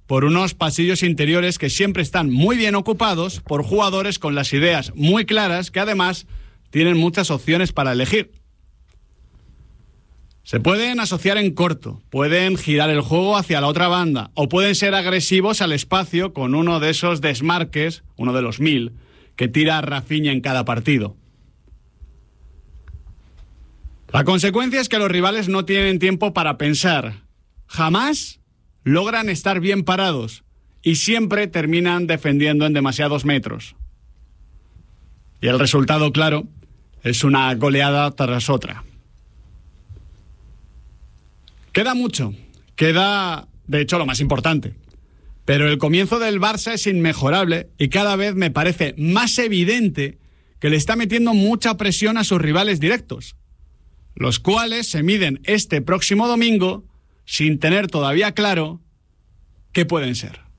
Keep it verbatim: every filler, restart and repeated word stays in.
por unos pasillos interiores que siempre están muy bien ocupados por jugadores con las ideas muy claras, que además tienen muchas opciones para elegir. Se pueden asociar en corto, pueden girar el juego hacia la otra banda o pueden ser agresivos al espacio con uno de esos desmarques, uno de los mil, que tira Rafinha en cada partido. La consecuencia es que los rivales no tienen tiempo para pensar. Jamás logran estar bien parados y siempre terminan defendiendo en demasiados metros. Y el resultado, claro, es una goleada tras otra. Queda mucho, queda, de hecho, lo más importante. Pero el comienzo del Barça es inmejorable y cada vez me parece más evidente que le está metiendo mucha presión a sus rivales directos, los cuales se miden este próximo domingo sin tener todavía claro qué pueden ser.